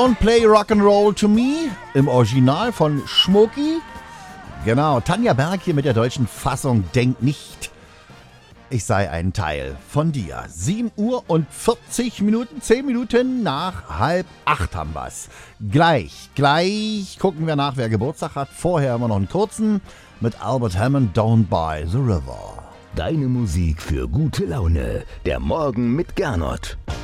Don't Play Rock'n'Roll to Me im Original von Schmoki. Genau, Tanja Berg hier mit der deutschen Fassung. Denk nicht, ich sei ein Teil von dir. 7:40, 10 Minuten nach 7:30 haben wir's. Gleich gucken wir nach, wer Geburtstag hat. Vorher haben wir noch einen kurzen mit Albert Hammond, Down by the River. Deine Musik für gute Laune. Der Morgen mit Gernot.